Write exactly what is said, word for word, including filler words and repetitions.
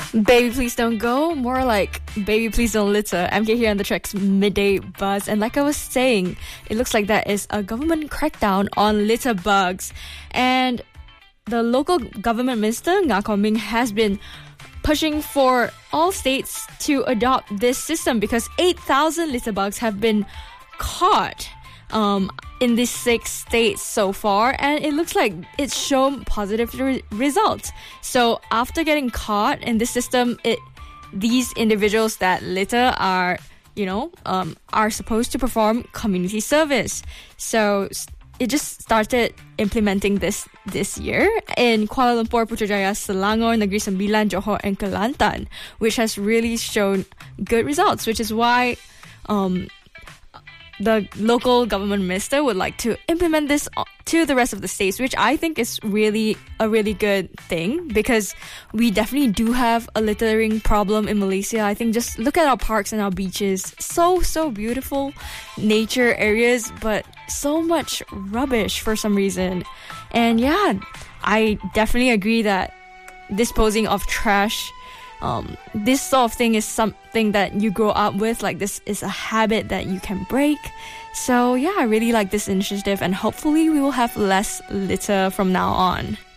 Baby, please don't go. More like, baby, please don't litter. M K here on the Track's Midday Buzz. And like I was saying, it looks like there is a government crackdown on litter bugs. And the local government minister, Nga Kon Ming, has been pushing for all states to adopt this system because eight thousand litter bugs have been caught um, in these six states so far, and it looks like it's shown positive re- results. So after getting caught in this system, it these individuals that litter are, you know, um, are supposed to perform community service. So it just started implementing this this year in Kuala Lumpur, Putrajaya, Selangor, Negeri Sembilan, Johor, and Kelantan, which has really shown good results, which is why um, the local government minister would like to implement this to the rest of the states, which I think is really a really good thing because we definitely do have a littering problem in Malaysia. I think just look at our parks and our beaches. So, so beautiful nature areas, but so much rubbish for some reason. And yeah, I definitely agree that disposing of trash, Um, this sort of thing is something that you grow up with. Like, this is a habit that you can break. So yeah, I really like this initiative, and hopefully we will have less litter from now on.